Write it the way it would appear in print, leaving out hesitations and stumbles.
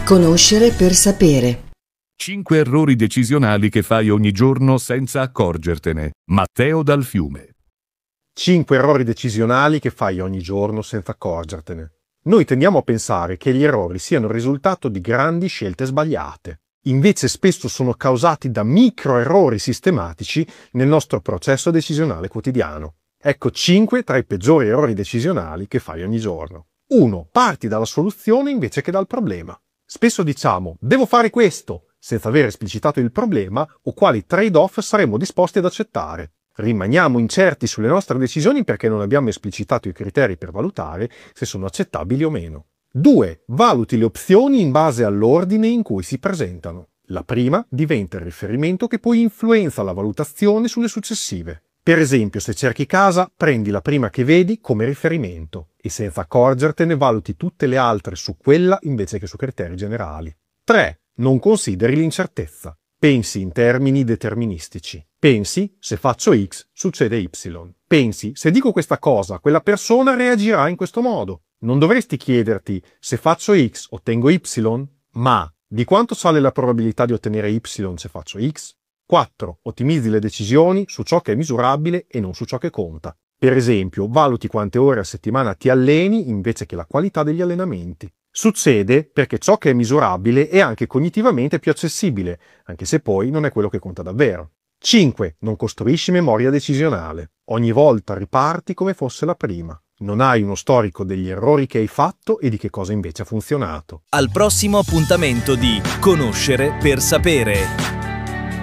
Conoscere per sapere. 5 errori decisionali che fai ogni giorno senza accorgertene. Matteo Dal Fiume. 5 errori decisionali che fai ogni giorno senza accorgertene. Noi tendiamo a pensare che gli errori siano il risultato di grandi scelte sbagliate. Invece spesso sono causati da micro errori sistematici nel nostro processo decisionale quotidiano. Ecco 5 tra i peggiori errori decisionali che fai ogni giorno. 1. Parti dalla soluzione invece che dal problema. Spesso diciamo «devo fare questo», senza aver esplicitato il problema o quali trade-off saremmo disposti ad accettare. Rimaniamo incerti sulle nostre decisioni perché non abbiamo esplicitato i criteri per valutare se sono accettabili o meno. 2. Valuti le opzioni in base all'ordine in cui si presentano. La prima diventa il riferimento che poi influenza la valutazione sulle successive. Per esempio, se cerchi casa, prendi la prima che vedi come riferimento e senza accorgertene valuti tutte le altre su quella invece che su criteri generali. 3. Non consideri l'incertezza. Pensi in termini deterministici. Pensi, se faccio X, succede Y. Pensi, se dico questa cosa, quella persona reagirà in questo modo. Non dovresti chiederti, se faccio X, ottengo Y? Ma, di quanto sale la probabilità di ottenere Y se faccio X? 4. Ottimizzi le decisioni su ciò che è misurabile e non su ciò che conta. Per esempio, valuti quante ore a settimana ti alleni invece che la qualità degli allenamenti. Succede perché ciò che è misurabile è anche cognitivamente più accessibile, anche se poi non è quello che conta davvero. 5. Non costruisci memoria decisionale. Ogni volta riparti come fosse la prima. Non hai uno storico degli errori che hai fatto e di che cosa invece ha funzionato. Al prossimo appuntamento di Conoscere per sapere.